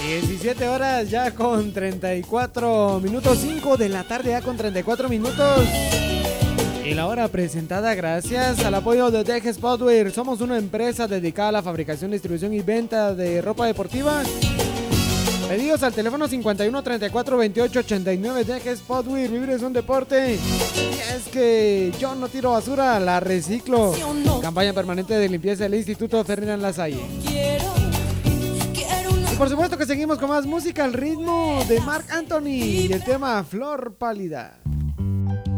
17 horas ya con 34 minutos, 5 de la tarde ya con 34 minutos. Y la hora presentada gracias al apoyo de Deck Sportwear. Somos una empresa dedicada a la fabricación, distribución y venta de ropa deportiva. Pedidos al teléfono 51 34 28 89. Deck Sportwear, vivir es un deporte. Y es que yo no tiro basura, la reciclo. Campaña permanente de limpieza del Instituto Ferdinand Lasalle. Y por supuesto que seguimos con más música al ritmo de Marc Anthony y el tema Flor Pálida.